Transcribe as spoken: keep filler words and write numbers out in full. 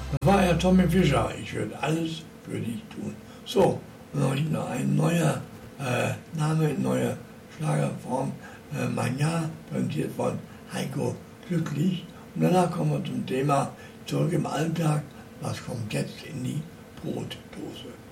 Das war ja Tommy Fischer. Ich würde alles für dich tun. So, noch ein neuer äh, Name, neue Schlagerform. Äh, mein Jahr, präsentiert von Heiko Glücklich. Und danach kommen wir zum Thema zurück im Alltag. Was kommt jetzt in die Brotdose?